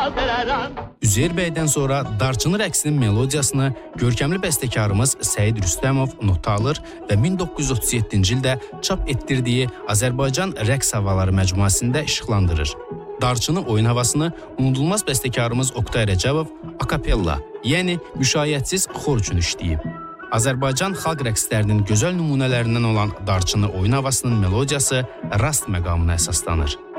Üzeyir bəydən sonra darçını rəqsinin melodiyasını görkəmli bəstəkarımız Səid Rüstəmov nota alır və 1937-ci ildə çap etdirdiyi Azərbaycan Rəqs Havaları məcmuəsində işıqlandırır. Darçını oyun havasını unudulmaz bəstəkarımız Oktay Rəcəbov akapella, yəni müşayiətsiz xor üçün işləyib. Azərbaycan xalq rəqslərinin gözəl nümunələrindən olan darçını oyun havasının melodiyası rast məqamına əsaslanır.